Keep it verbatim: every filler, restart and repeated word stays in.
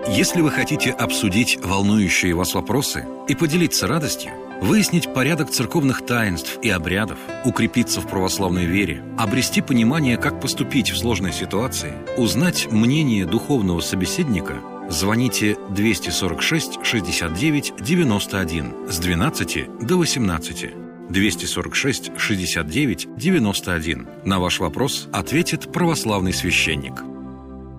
Если вы хотите обсудить волнующие вас вопросы и поделиться радостью, выяснить порядок церковных таинств и обрядов, укрепиться в православной вере, обрести понимание, как поступить в сложной ситуации, узнать мнение духовного собеседника, звоните двести сорок шесть шестьдесят девять девяносто один с двенадцати до восемнадцати. двести сорок шесть шестьдесят девять девяносто один. На ваш вопрос ответит православный священник.